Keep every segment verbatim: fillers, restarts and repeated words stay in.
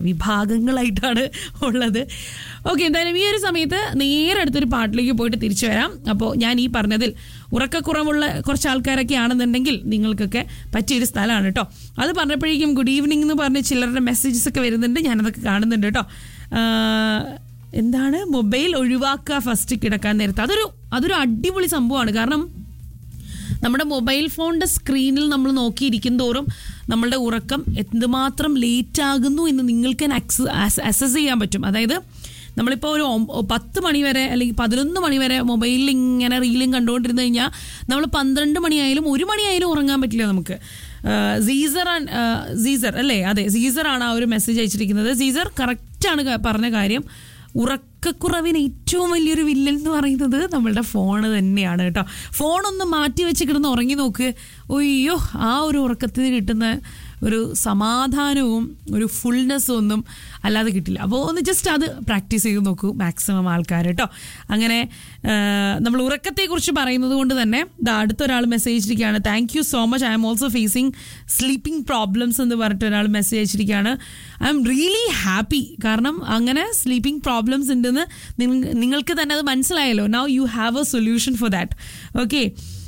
വിഭാഗങ്ങളായിട്ടാണ് ഉള്ളത്. ഓക്കെ, എന്തായാലും ഈ ഒരു സമയത്ത് നേരെ അടുത്തൊരു പാട്ടിലേക്ക് പോയിട്ട് തിരിച്ചു വരാം. അപ്പോൾ ഞാൻ ഈ പറഞ്ഞതിൽ ഉറക്കക്കുറവുള്ള കുറച്ച് ആൾക്കാരൊക്കെ ആണെന്നുണ്ടെങ്കിൽ നിങ്ങൾക്കൊക്കെ പറ്റിയൊരു സ്ഥലമാണ് കേട്ടോ. അത് പറഞ്ഞപ്പോഴേക്കും ഗുഡ് ഈവനിങ് എന്ന് പറഞ്ഞ് ചിലരുടെ മെസ്സേജസ് ഒക്കെ വരുന്നുണ്ട്, ഞാനതൊക്കെ കാണുന്നുണ്ട് കേട്ടോ. എന്താണ് മൊബൈൽ ഒഴിവാക്കുക ഫസ്റ്റ് കിടക്കാൻ നേരത്ത്, അതൊരു അതൊരു അടിപൊളി സംഭവമാണ്. കാരണം നമ്മുടെ മൊബൈൽ ഫോണിൻ്റെ സ്ക്രീനിൽ നമ്മൾ നോക്കിയിരിക്കും തോറും നമ്മളുടെ ഉറക്കം എന്തുമാത്രം ലേറ്റ് ആകുന്നു എന്ന് നിങ്ങൾക്ക് അസസ് ചെയ്യാൻ പറ്റും. അതായത് നമ്മളിപ്പോൾ ഒരു പത്ത് മണി വരെ അല്ലെങ്കിൽ പതിനൊന്ന് മണി വരെ മൊബൈലിൽ ഇങ്ങനെ റീലും കണ്ടുകൊണ്ടിരുന്നു കഴിഞ്ഞാൽ നമ്മൾ പന്ത്രണ്ട് മണിയായാലും ഒരു മണിയായാലും ഉറങ്ങാൻ പറ്റില്ല നമുക്ക്. സീസർ സീസർ അല്ലേ, അതെ സീസറാണ് ആ ഒരു മെസ്സേജ് അയച്ചിരിക്കുന്നത്. സീസർ കറക്റ്റാണ് പറഞ്ഞ കാര്യം. ഉറക്കക്കുറവിന് ഏറ്റവും വലിയൊരു വില്ലൻ എന്ന് പറയുന്നത് നമ്മളുടെ ഫോണ് തന്നെയാണ് കേട്ടോ. ഫോണൊന്ന് മാറ്റി വെച്ച് കിടന്ന് ഉറങ്ങി നോക്ക്, ഒയ്യോ ആ ഒരു ഉറക്കത്തിന് കിട്ടുന്ന ഒരു സമാധാനവും ഒരു ഫുൾനെസ്സും ഒന്നും അല്ലാതെ കിട്ടില്ല. അപ്പോൾ ഒന്ന് ജസ്റ്റ് അത് പ്രാക്ടീസ് ചെയ്ത് നോക്കൂ മാക്സിമം ആൾക്കാർ കേട്ടോ. അങ്ങനെ നമ്മൾ ഉറക്കത്തെക്കുറിച്ച് പറയുന്നത് കൊണ്ട് തന്നെ ദാ അടുത്തൊരാൾ message അയച്ചിരിക്കുകയാണ്. Thank you so much, I am also phasing sleeping problems എന്ന് പറഞ്ഞിട്ട് ഒരാൾ message അയച്ചിരിക്കുകയാണ്. I am really happy. കാരണം അങ്ങനെ സ്ലീപ്പിംഗ് പ്രോബ്ലംസ് ഉണ്ടെന്ന് നിങ്ങൾക്ക് തന്നെ അത് മനസ്സിലായല്ലോ. Now you have A solution for that. Okay,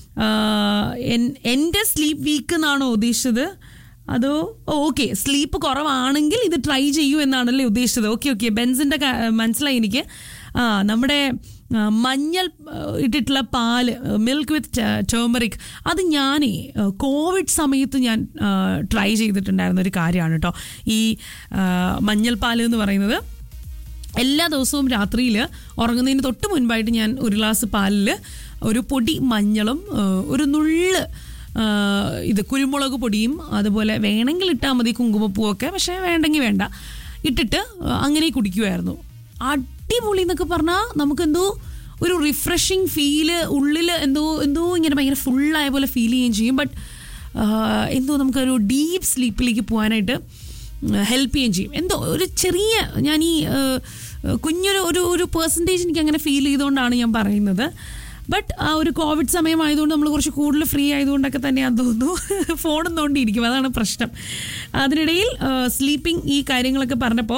എൻ്റെ സ്ലീപ്പ് വീക്ക് എന്നാണോ ഉദ്ദേശിച്ചത്? അതോ ഓക്കെ സ്ലീപ്പ് കുറവാണെങ്കിൽ ഇത് ട്രൈ ചെയ്യൂ എന്നാണല്ലേ ഉദ്ദേശിച്ചത്? ഓക്കെ ഓക്കെ ബെൻസിൻ്റെ മനസ്സിലായി എനിക്ക്. ആ നമ്മുടെ മഞ്ഞൾ ഇട്ടിട്ടുള്ള പാല്, മിൽക്ക് വിത്ത് ടേമറിക്, അത് ഞാൻ കോവിഡ് സമയത്ത് ഞാൻ ട്രൈ ചെയ്തിട്ടുണ്ടായിരുന്ന ഒരു കാര്യമാണ് കേട്ടോ. ഈ മഞ്ഞൾ പാല് എന്ന് പറയുന്നത് എല്ലാ ദിവസവും രാത്രിയിൽ ഉറങ്ങുന്നതിന് തൊട്ട് മുൻപായിട്ട് ഞാൻ ഒരു ഗ്ലാസ് പാലിൽ ഒരു പൊടി മഞ്ഞളും ഒരു നുള്ള് ഇത് കുരുമുളക് പൊടിയും അതുപോലെ വേണമെങ്കിൽ ഇട്ടാൽ മതി കുങ്കുമപ്പൂവൊക്കെ, പക്ഷേ വേണ്ടെങ്കിൽ വേണ്ട, ഇട്ടിട്ട് അങ്ങനെ കുടിക്കുമായിരുന്നു. അടിപൊളി എന്നൊക്കെ പറഞ്ഞാൽ നമുക്കെന്തോ ഒരു റിഫ്രഷിങ് ഫീല്, ഉള്ളിൽ എന്തോ എന്തോ ഇങ്ങനെ ഭയങ്കര ഫുള്ളായ പോലെ ഫീൽ ചെയ്യുകയും ചെയ്യും. ബട്ട് എന്തോ നമുക്കൊരു ഡീപ്പ് സ്ലീപ്പിലേക്ക് പോകാനായിട്ട് ഹെൽപ്പ് ചെയ്യുകയും ചെയ്യും. എന്തോ ഒരു ചെറിയ, ഞാൻ ഈ കുഞ്ഞൊരു ഒരു ഒരു പെർസെൻറ്റേജ് എനിക്ക് അങ്ങനെ ഫീൽ ചെയ്തുകൊണ്ടാണ് ഞാൻ പറയുന്നത്. ബട്ട് ആ ഒരു കോവിഡ് സമയമായതുകൊണ്ട് നമ്മൾ കുറച്ച് കൂടുതൽ ഫ്രീ ആയതുകൊണ്ടൊക്കെ തന്നെയാണെന്ന് തോന്നുന്നു ഫോണും തോണ്ടിയിരിക്കും, അതാണ് പ്രശ്നം. അതിനിടയിൽ സ്ലീപ്പിംഗ് ഈ കാര്യങ്ങളൊക്കെ പറഞ്ഞപ്പോൾ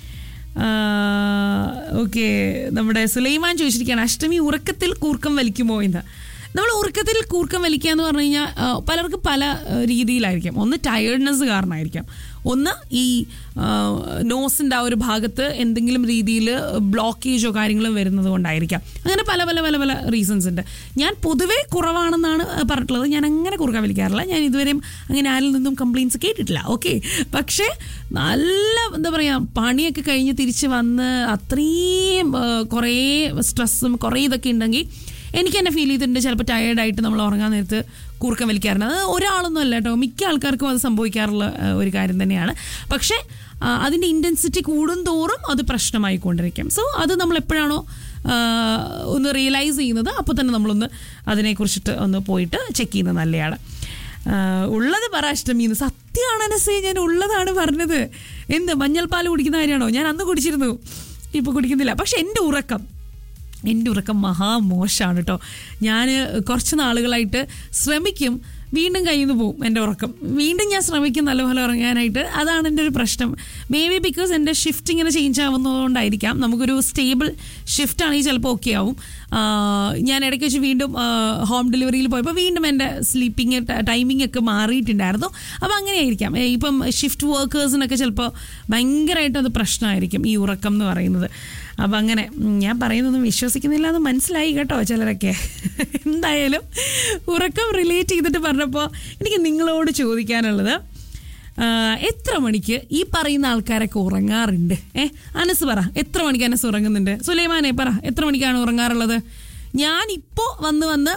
ഓക്കെ നമ്മുടെ സുലൈമാൻ ചോദിച്ചിരിക്കുകയാണ്, അഷ്ടമി ഉറക്കത്തിൽ കൂർക്കം വലിക്കുമോ എന്ന്. നമ്മൾ ഉറക്കത്തിൽ കൂർക്കം വലിക്കുക എന്ന് പറഞ്ഞു കഴിഞ്ഞാൽ പലർക്കും പല രീതിയിലായിരിക്കും. ഒന്ന് ടയേർഡ്നെസ് കാരണമായിരിക്കാം, ഒന്ന് ഈ നോസിൻ്റെ ആ ഒരു ഭാഗത്ത് എന്തെങ്കിലും രീതിയിൽ ബ്ലോക്കേജോ കാര്യങ്ങളും വരുന്നത് കൊണ്ടായിരിക്കാം. അങ്ങനെ പല പല പല പല റീസൺസ് ഉണ്ട്. ഞാൻ പൊതുവേ കുറവാണെന്നാണ് പറഞ്ഞിട്ടുള്ളത്. ഞാൻ അങ്ങനെ കുറുക്കാൻ വലിക്കാറില്ല. ഞാൻ ഇതുവരെയും അങ്ങനെ ആരിൽ നിന്നും കംപ്ലയിൻറ്റ്സ് കേട്ടിട്ടില്ല. ഓക്കെ, പക്ഷേ നല്ല എന്താ പറയുക പണിയൊക്കെ കഴിഞ്ഞ് തിരിച്ച് വന്ന് അത്രയും കുറേ സ്ട്രെസ്സും കുറേ ഇതൊക്കെ ഉണ്ടെങ്കിൽ എനിക്ക് തന്നെ ഫീൽ ചെയ്തിട്ടുണ്ട് ചിലപ്പോൾ ടയേർഡായിട്ട് നമ്മൾ ഉറങ്ങാൻ നേരത്ത് കൂർക്കം വലിക്കാറുണ്ട്. അത് ഒരാളൊന്നും അല്ല കേട്ടോ, മിക്ക ആൾക്കാർക്കും അത് സംഭവിക്കാറുള്ള ഒരു കാര്യം തന്നെയാണ്. പക്ഷേ അതിൻ്റെ ഇൻറ്റൻസിറ്റി കൂടുന്തോറും അത് പ്രശ്നമായിക്കൊണ്ടിരിക്കും. സോ അത് നമ്മൾ എപ്പോഴാണോ ഒന്ന് റിയലൈസ് ചെയ്യുന്നത് അപ്പോൾ തന്നെ നമ്മളൊന്ന് അതിനെക്കുറിച്ചിട്ട് ഒന്ന് പോയിട്ട് ചെക്ക് ചെയ്യുന്നത് നല്ലതാണ്. ഉള്ളത് പറ അഷ്ടമിന്ന്. സത്യമാണ് അനസേ, ഞാൻ ഉള്ളതാണ് പറഞ്ഞത്. എന്ത് മഞ്ഞൾപ്പാൽ കുടിക്കുന്ന കാര്യമാണോ? ഞാൻ അന്ന് കുടിച്ചിരുന്നു, ഇപ്പോൾ കുടിക്കുന്നില്ല. പക്ഷെ എൻ്റെ ഉറക്കം എൻ്റെ ഉറക്കം മഹാമോശമാണ് കേട്ടോ. ഞാൻ കുറച്ച് നാളുകളായിട്ട് ശ്രമിക്കും, വീണ്ടും കയ്യിൽ നിന്ന് പോവും എൻ്റെ ഉറക്കം. വീണ്ടും ഞാൻ ശ്രമിക്കും നല്ലപോലെ ഉറങ്ങാനായിട്ട്. അതാണ് എൻ്റെ ഒരു പ്രശ്നം. മേ ബി ബിക്കോസ് എൻ്റെ ഷിഫ്റ്റ് ഇങ്ങനെ ചേഞ്ച് ആവുന്നതുകൊണ്ടായിരിക്കാം. നമുക്കൊരു സ്റ്റേബിൾ ഷിഫ്റ്റ് ആണെങ്കിൽ ചിലപ്പോൾ ഓക്കെ ആവും. ഞാൻ ഇടയ്ക്ക് വെച്ച് വീണ്ടും ഹോം ഡെലിവറിയിൽ പോയപ്പോൾ വീണ്ടും എൻ്റെ സ്ലീപ്പിംഗ് ടൈമിംഗ് ഒക്കെ മാറിയിട്ടുണ്ടായിരുന്നു. അപ്പോൾ അങ്ങനെയായിരിക്കാം. ഇപ്പം ഷിഫ്റ്റ് വർക്കേഴ്സിനൊക്കെ ചിലപ്പോൾ ഭയങ്കരമായിട്ട് അത് പ്രശ്നമായിരിക്കും ഈ ഉറക്കം എന്ന് പറയുന്നത്. അപ്പം അങ്ങനെ ഞാൻ പറയുന്നതൊന്നും വിശ്വസിക്കുന്നില്ല എന്ന് മനസ്സിലായി കേട്ടോ ചിലരൊക്കെ. എന്തായാലും ഉറക്കം റിലേറ്റ് ചെയ്തിട്ട് പറഞ്ഞപ്പോൾ എനിക്ക് നിങ്ങളോട് ചോദിക്കാനുള്ളത്, എത്ര മണിക്ക് ഈ പറയുന്ന ആൾക്കാരൊക്കെ ഉറങ്ങാറുണ്ട്? ഏ അനസ് പറ, എത്ര മണിക്ക് അനസ് ഉറങ്ങുന്നുണ്ട്? സുലൈമാനെ പറ, എത്ര മണിക്കാണ് ഉറങ്ങാറുള്ളത്? ഞാനിപ്പോൾ വന്ന് വന്ന്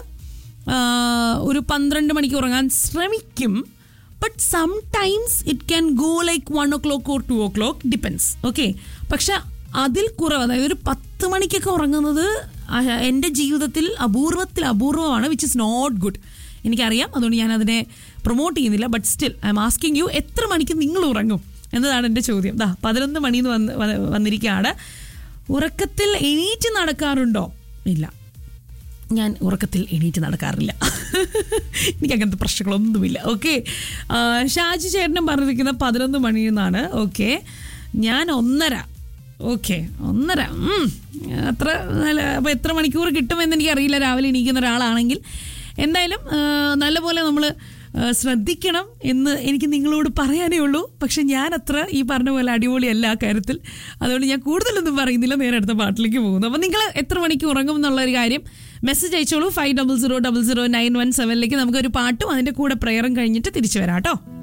ഒരു പന്ത്രണ്ട് മണിക്ക് ഉറങ്ങാൻ ശ്രമിക്കും. But sometimes it can go like one O clock or to O clock, depends. Okay, പക്ഷെ അതിൽ കുറവ്, അതായത് ഒരു പത്ത് മണിക്കൊക്കെ ഉറങ്ങുന്നത് എൻ്റെ ജീവിതത്തിൽ അപൂർവത്തിൽ അപൂർവമാണ്, വിച്ച് ഇസ് നോട്ട് ഗുഡ്. എനിക്കറിയാം, അതുകൊണ്ട് ഞാൻ അതിനെ പ്രൊമോട്ട് ചെയ്യുന്നില്ല. But still I am asking you, എത്ര മണിക്ക് നിങ്ങൾ ഉറങ്ങും എന്നതാണ് എൻ്റെ ചോദ്യം. ദാ പതിനൊന്ന് മണിന്ന് വന്ന് വന്നിരിക്കുകയാണ്. ഉറക്കത്തിൽ എണീറ്റ് നടക്കാറുണ്ടോ? ഇല്ല, ഞാൻ ഉറക്കത്തിൽ എണീറ്റ് നടക്കാറില്ല. എനിക്കങ്ങനത്തെ പ്രശ്നങ്ങളൊന്നുമില്ല. ഓക്കെ, ഷാജി ചേട്ടനും പറഞ്ഞിരിക്കുന്ന പതിനൊന്ന് മണിയെന്നാണ്. ഓക്കെ, ഞാൻ ഒന്നര. ഓക്കെ, ഒന്നര. അത്ര നല്ല. അപ്പോൾ എത്ര മണിക്കൂർ കിട്ടുമെന്ന് എനിക്കറിയില്ല രാവിലെ എണീക്കുന്ന ഒരാളാണെങ്കിൽ. എന്തായാലും നല്ലപോലെ നമ്മൾ ശ്രദ്ധിക്കണം എന്ന് എനിക്ക് നിങ്ങളോട് പറയാനേ ഉള്ളൂ. പക്ഷെ ഞാൻ അത്ര ഈ പറഞ്ഞ പോലെ അടിപൊളിയല്ല ആ കാര്യത്തിൽ. അതുകൊണ്ട് ഞാൻ കൂടുതലൊന്നും പറയുന്നില്ല, നേരെ അടുത്ത പാട്ടിലേക്ക് പോകുന്നു. അപ്പോൾ നിങ്ങൾ എത്ര മണിക്ക് ഉറങ്ങും എന്നുള്ളൊരു കാര്യം മെസ്സേജ് അയച്ചോളൂ. Five double zero double zero nine one സെവനിലേക്ക്. നമുക്കൊരു പാട്ടും അതിൻ്റെ കൂടെ പ്രയറും കഴിഞ്ഞിട്ട് തിരിച്ചു വരാം കേട്ടോ.